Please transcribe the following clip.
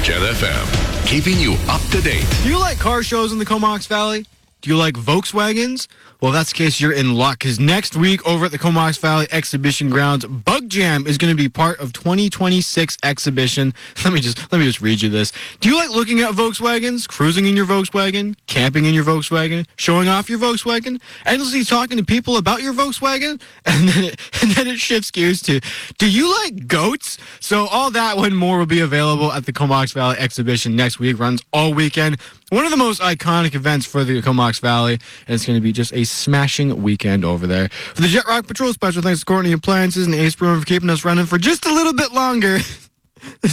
Jet FM, keeping you up to date. Do you like car shows in the Comox Valley? Do you like Volkswagens? Well, if that's the case, you're in luck, because next week over at the Comox Valley Exhibition Grounds, Bug Jam is going to be part of 2026 exhibition. Let me just read you this. Do you like looking at Volkswagens, cruising in your Volkswagen, camping in your Volkswagen, showing off your Volkswagen, endlessly talking to people about your Volkswagen? And then it shifts gears to, do you like goats? So all that and more will be available at the Comox Valley Exhibition next week. Runs all weekend. One of the most iconic events for the Comox Valley, and it's going to be just a smashing weekend over there. For the Jet Rock Patrol Special, thanks to Courtney Appliances and Ace Brewer for keeping us running for just a little bit longer. This